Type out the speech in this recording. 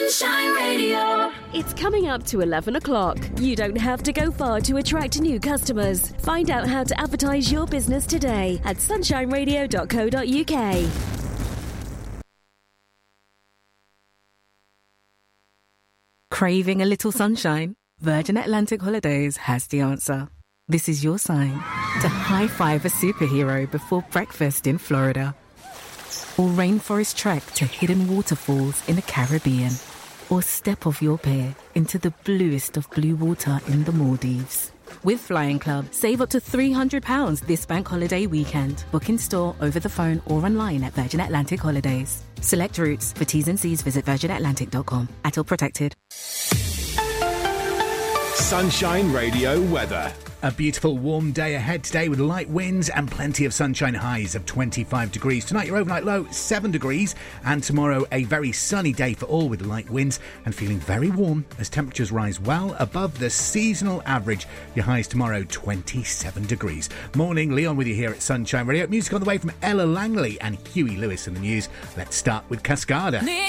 Sunshine Radio. It's coming up to 11 o'clock. You don't have to go far to attract new customers. Find out how to advertise your business today at sunshineradio.co.uk. Craving a little sunshine? Virgin Atlantic Holidays has the answer. This is your sign to high-five a superhero before breakfast in Florida. Or rainforest trek to hidden waterfalls in the Caribbean. Or step off your pier into the bluest of blue water in the Maldives. With Flying Club, save up to £300 this bank holiday weekend. Book in store, over the phone or online at Virgin Atlantic Holidays. Select routes. For T's and C's, visit virginatlantic.com. ATOL protected. Sunshine Radio weather. A beautiful warm day ahead today with light winds and plenty of sunshine, highs of 25 degrees. Tonight your overnight low 7 degrees, and tomorrow a very sunny day for all with light winds and feeling very warm as temperatures rise well above the seasonal average. Your highs tomorrow 27 degrees. Morning, Leon with you here at Sunshine Radio. Music on the way from Ella Langley and Huey Lewis in the news. Let's start with Cascada.